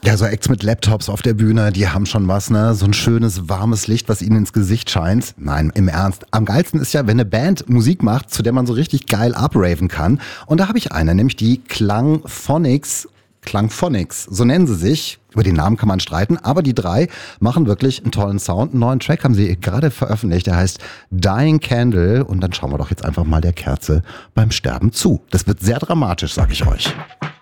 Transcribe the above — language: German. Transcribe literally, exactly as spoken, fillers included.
Ja, so Acts mit Laptops auf der Bühne, die haben schon was, ne? So ein schönes, warmes Licht, was ihnen ins Gesicht scheint. Nein, im Ernst. Am geilsten ist ja, wenn eine Band Musik macht, zu der man so richtig geil upraven kann. Und da habe ich eine, nämlich die Klangphonics. Klangphonics, so nennen sie sich. Über den Namen kann man streiten, aber die drei machen wirklich einen tollen Sound. Einen neuen Track haben sie gerade veröffentlicht, der heißt Dying Candle. Und dann schauen wir doch jetzt einfach mal der Kerze beim Sterben zu. Das wird sehr dramatisch, sag ich euch.